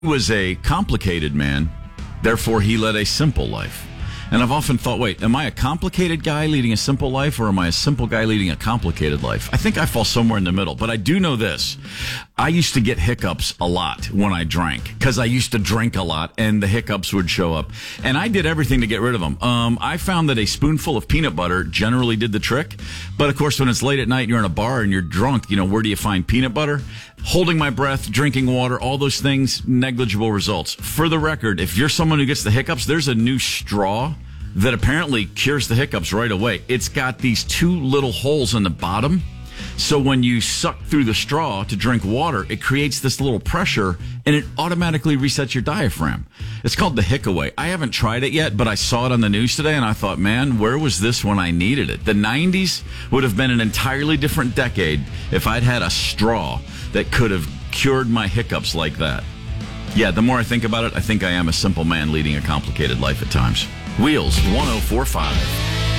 was a complicated man, therefore he led a simple life. And I've often thought, wait, am I a complicated guy leading a simple life, or am I a simple guy leading a complicated life? I think I fall somewhere in the middle, but I do know this. I used to get hiccups a lot when I drank, because I used to drink a lot, and the hiccups would show up. And I did everything to get rid of them. I found that a spoonful of peanut butter generally did the trick. But, of course, when it's late at night and you're in a bar and you're drunk, where do you find peanut butter? Holding my breath, drinking water, all those things, negligible results. For the record, if you're someone who gets the hiccups, there's a new straw that apparently cures the hiccups right away. It's got these two little holes in the bottom. So when you suck through the straw to drink water, it creates this little pressure and it automatically resets your diaphragm. It's called the Hickaway. I haven't tried it yet, but I saw it on the news today and I thought, man, where was this when I needed it? The 90s would have been an entirely different decade if I'd had a straw that could have cured my hiccups like that. Yeah, the more I think about it, I think I am a simple man leading a complicated life at times. Wheels 1045.